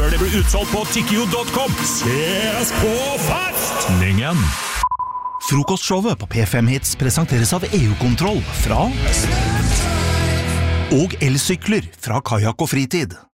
før det blir utsolgt på tikkio.com. Ses på festningen! Frokostshowet på P5 Hits presenteres av EU-kontroll fra og elsykler fra Kajak og Fritid.